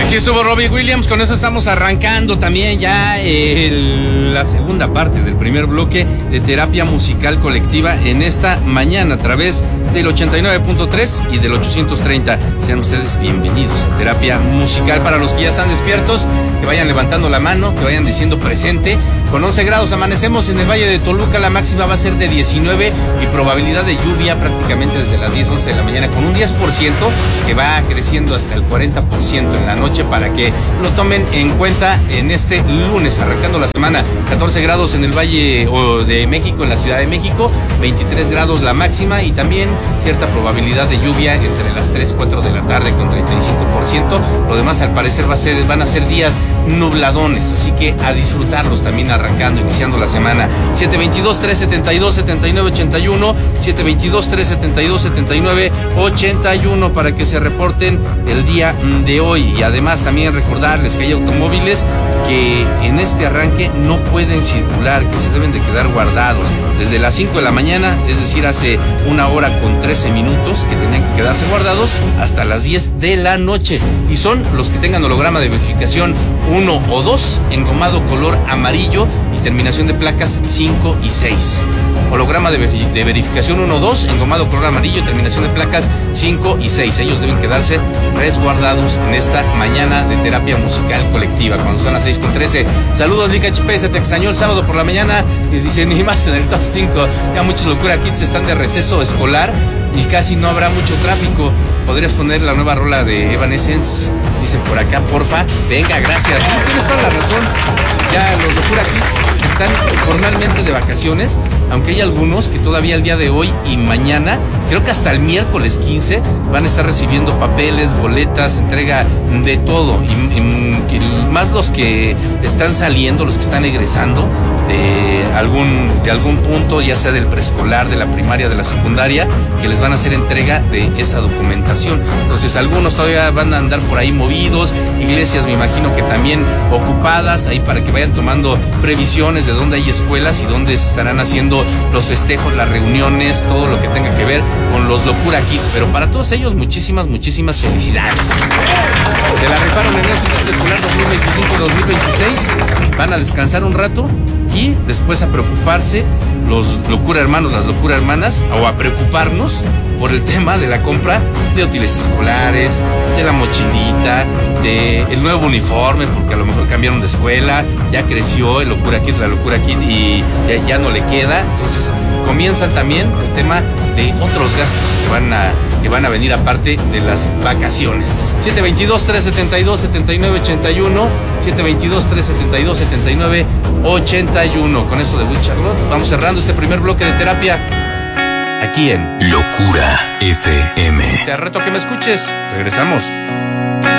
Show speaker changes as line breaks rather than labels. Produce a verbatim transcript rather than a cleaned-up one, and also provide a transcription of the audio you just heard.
Aquí estuvo Robbie Williams, con eso estamos arrancando también ya el, la segunda parte del primer bloque de Terapia Musical Colectiva en esta mañana a través del ochenta y nueve punto tres y del ochocientos treinta. Sean ustedes bienvenidos a Terapia Musical. Para los que ya están despiertos, que vayan levantando la mano, que vayan diciendo presente. Con once grados amanecemos en el Valle de Toluca, la máxima va a ser de diecinueve y probabilidad de lluvia prácticamente desde las diez, once de la mañana con un diez por ciento que va creciendo hasta el cuarenta por ciento en la noche para que lo tomen en cuenta en este lunes, arrancando la semana. catorce grados en el Valle de México, en la Ciudad de México, veintitrés grados la máxima y también cierta probabilidad de lluvia entre las tres, cuatro de la tarde con treinta y cinco por ciento. Lo demás al parecer va a ser, van a ser días nubladones, así que a disfrutarlos también arrancando, iniciando la semana. siete veintidós, tres setenta y dos, setenta y nueve ochenta y uno, siete veintidós, tres setenta y dos, setenta y nueve ochenta y uno para que se reporten el día de hoy. Y además también recordarles que hay automóviles que en este arranque no pueden circular, que se deben de quedar guardados desde las cinco de la mañana, es decir, hace una hora con trece minutos que tenían que quedarse guardados hasta las diez de la noche. Y son los que tengan holograma de verificación uno o dos, engomado color amarillo y terminación de placas cinco y seis. Holograma de, ver- de verificación uno o dos, engomado color amarillo, terminación de placas cinco y seis. Ellos deben quedarse resguardados en esta mañana de Terapia Musical Colectiva, cuando son las seis con trece. Saludos, Lica H P, se te extrañó el sábado por la mañana. Y dice, ni más en el top cinco. Ya muchos Locura Kids están de receso escolar y casi no habrá mucho tráfico. ¿Podrías poner la nueva rola de Evanescence? Dicen por acá, porfa. Venga, gracias. Sí, tienes toda la razón. Ya los Locura Kids están formalmente de vacaciones, aunque hay algunos que todavía el día de hoy y mañana, creo que hasta el miércoles quince, van a estar recibiendo papeles, boletas, entrega de todo. Y, y, y más los que están saliendo, los que están egresando de algún, de algún punto, ya sea del preescolar, de la primaria, de la secundaria, que les van a hacer entrega de esa documentación. Entonces algunos todavía van a andar por ahí movidos, iglesias me imagino que también ocupadas ahí para que vayan tomando previsiones de dónde hay escuelas y dónde se estarán haciendo los festejos, las reuniones, todo lo que tenga que ver con los Locura Kids. Pero para todos ellos muchísimas, muchísimas felicidades. Se la rifaron en este ciclo escolar dos mil veinticinco dos mil veintiséis, van a descansar un rato y después a preocuparse los Locura Hermanos, las Locura Hermanas, o a preocuparnos por el tema de la compra de útiles escolares, de la mochilita, de el nuevo uniforme, porque a lo mejor cambiaron de escuela, ya creció el Locura Kid, la Locura Kid y ya, ya no le queda. Entonces comienzan también el tema de otros gastos que van a que van a venir aparte de las vacaciones. siete veintidós, tres setenta y dos, setenta y nueve ochenta y uno, siete veintidós, tres setenta y dos, setenta y nueve ochenta y uno. Con esto de Will Charlotte vamos cerrando este primer bloque de terapia aquí en
Locura F M.
Te reto que me escuches. Regresamos.